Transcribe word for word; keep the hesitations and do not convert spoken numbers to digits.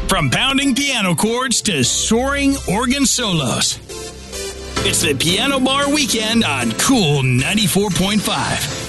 From pounding piano chords to soaring organ solos. It's the Piano Bar Weekend on Cool ninety-four point five.